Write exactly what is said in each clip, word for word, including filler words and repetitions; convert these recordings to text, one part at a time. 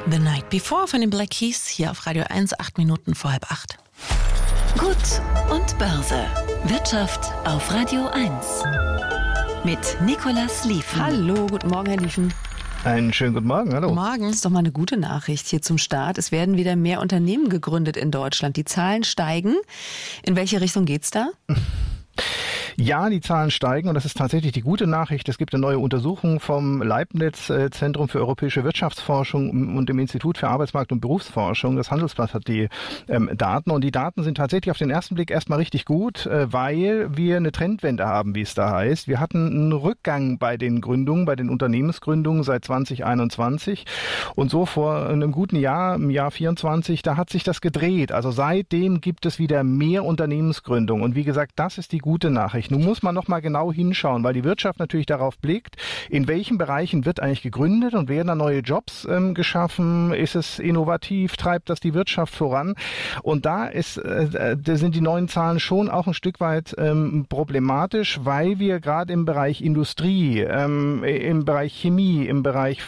The Night Before von den Black Keys hier auf Radio eins, acht Minuten vor halb acht. Gut und Börse. Wirtschaft auf Radio eins. Mit Nicolas Liefen. Hallo, guten Morgen, Herr Liefen. Einen schönen guten Morgen, hallo. Morgen. Das ist doch mal eine gute Nachricht hier zum Start. Es werden wieder mehr Unternehmen gegründet in Deutschland. Die Zahlen steigen. In welche Richtung geht's da? Ja, die Zahlen steigen und das ist tatsächlich die gute Nachricht. Es gibt eine neue Untersuchung vom Leibniz Zentrum für europäische Wirtschaftsforschung und dem Institut für Arbeitsmarkt- und Berufsforschung. Das Handelsblatt hat die ähm, Daten und die Daten sind tatsächlich auf den ersten Blick erstmal richtig gut, äh, weil wir eine Trendwende haben, wie es da heißt. Wir hatten einen Rückgang bei den Gründungen, bei den Unternehmensgründungen seit zwanzig einundzwanzig und so vor einem guten Jahr, im Jahr vierundzwanzig, da hat sich das gedreht. Also seitdem gibt es wieder mehr Unternehmensgründungen und wie gesagt, das ist die gute Nachricht. Nun muss man noch mal genau hinschauen, weil die Wirtschaft natürlich darauf blickt, in welchen Bereichen wird eigentlich gegründet und werden da neue Jobs ähm, geschaffen, ist es innovativ, treibt das die Wirtschaft voran und da ist, äh, da sind die neuen Zahlen schon auch ein Stück weit ähm, problematisch, weil wir gerade im Bereich Industrie, ähm, im Bereich Chemie, im Bereich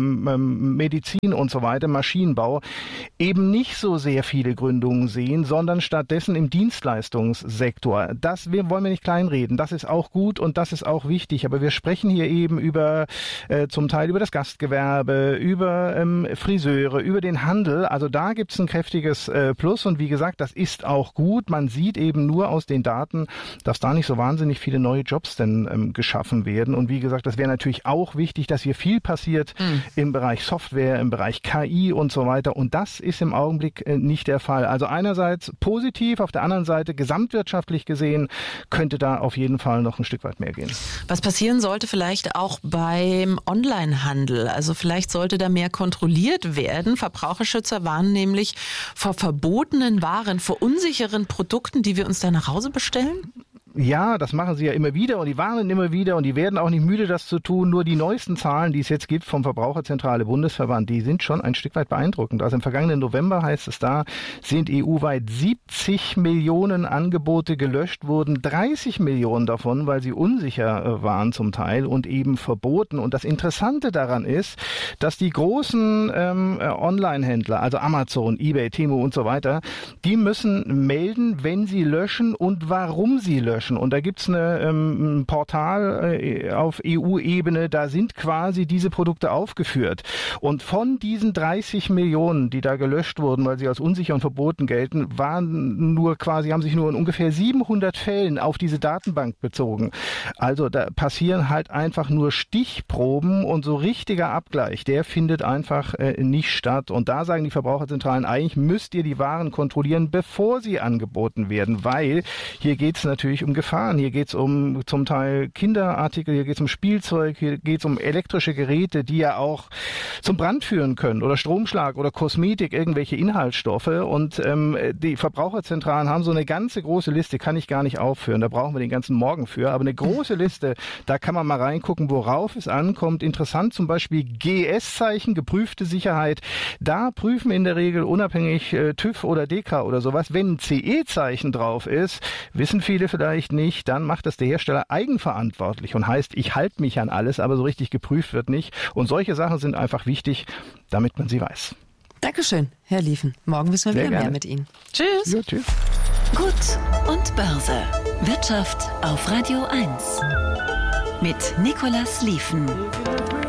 ähm, Medizin und so weiter, Maschinenbau, eben nicht so sehr viele Gründungen sehen, sondern stattdessen im Dienstleistungssektor. Das wir, wollen wir nicht kleinreden. Das ist auch gut und das ist auch wichtig. Aber wir sprechen hier eben über äh, zum Teil über das Gastgewerbe, über ähm, Friseure, über den Handel. Also da gibt es ein kräftiges äh, Plus und wie gesagt, das ist auch gut. Man sieht eben nur aus den Daten, dass da nicht so wahnsinnig viele neue Jobs denn ähm, geschaffen werden. Und wie gesagt, das wäre natürlich auch wichtig, dass hier viel passiert mhm. im Bereich Software, im Bereich K I und so weiter. Und das ist im Augenblick äh, nicht der Fall. Also einerseits positiv, auf der anderen Seite gesamtwirtschaftlich gesehen könnte da auf jeden Fall noch ein Stück weit mehr gehen. Was passieren sollte vielleicht auch beim Onlinehandel? Also vielleicht sollte da mehr kontrolliert werden. Verbraucherschützer warnen nämlich vor verbotenen Waren, vor unsicheren Produkten, die wir uns da nach Hause bestellen? Ja, das machen sie ja immer wieder und die warnen immer wieder und die werden auch nicht müde, das zu tun. Nur die neuesten Zahlen, die es jetzt gibt vom Verbraucherzentrale Bundesverband, die sind schon ein Stück weit beeindruckend. Also im vergangenen November, heißt es da, sind E U-weit siebzig Millionen Angebote gelöscht, wurden dreißig Millionen davon, weil sie unsicher waren zum Teil und eben verboten. Und das Interessante daran ist, dass die großen ähm, Online-Händler, also Amazon, eBay, Temu und so weiter, die müssen melden, wenn sie löschen und warum sie löschen. Und da gibt's eine, ähm, ein Portal äh, auf E U-Ebene, da sind quasi diese Produkte aufgeführt. Und von diesen dreißig Millionen, die da gelöscht wurden, weil sie als unsicher und verboten gelten, waren nur quasi, haben sich nur in ungefähr siebenhundert Fällen auf diese Datenbank bezogen. Also da passieren halt einfach nur Stichproben und so richtiger Abgleich, der findet einfach äh, nicht statt. Und da sagen die Verbraucherzentralen, eigentlich müsst ihr die Waren kontrollieren, bevor sie angeboten werden, weil hier geht's natürlich um Gefahren. Hier geht es um zum Teil Kinderartikel, hier geht es um Spielzeug, hier geht es um elektrische Geräte, die ja auch zum Brand führen können oder Stromschlag oder Kosmetik, irgendwelche Inhaltsstoffe. Und ähm, die Verbraucherzentralen haben so eine ganze große Liste, kann ich gar nicht aufführen, da brauchen wir den ganzen Morgen für, aber eine große Liste, da kann man mal reingucken, worauf es ankommt. Interessant zum Beispiel G S-Zeichen, geprüfte Sicherheit, da prüfen in der Regel unabhängig äh, TÜV oder D E K A oder sowas. Wenn ein C E-Zeichen drauf ist, wissen viele vielleicht nicht, dann macht das der Hersteller eigenverantwortlich und heißt, ich halte mich an alles, aber so richtig geprüft wird nicht. Und solche Sachen sind einfach wichtig, damit man sie weiß. Dankeschön, Herr Liefen. Morgen wissen wir Sehr wieder gerne. mehr mit Ihnen. Tschüss. Ja, tschüss. Gut und Börse. Wirtschaft auf Radio eins. Mit Nicolas Liefen.